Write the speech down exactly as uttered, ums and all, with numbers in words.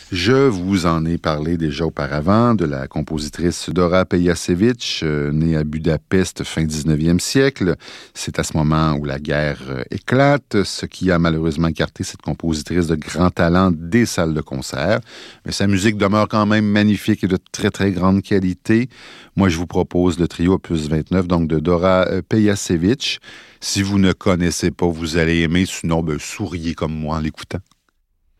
Je vous en ai parlé déjà auparavant de la compositrice Dora Pejacevic, euh, née à Budapest fin dix-neuvième siècle. C'est à ce moment où la guerre euh, éclate, ce qui a malheureusement écarté cette compositrice de grand talent des salles de concert. Mais sa musique demeure quand même magnifique et de très très grande qualité. Moi, je vous propose le trio opus vingt-neuf, donc de Dora euh, Pejacevic. Si vous ne connaissez pas, vous allez aimer, sinon ben, souriez comme moi en l'écoutant.